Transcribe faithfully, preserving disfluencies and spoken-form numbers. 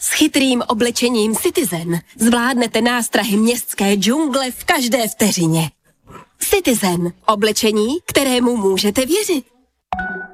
S chytrým oblečením Citizen zvládnete nástrahy městské džungle v každé vteřině. Citizen. Oblečení, kterému můžete věřit.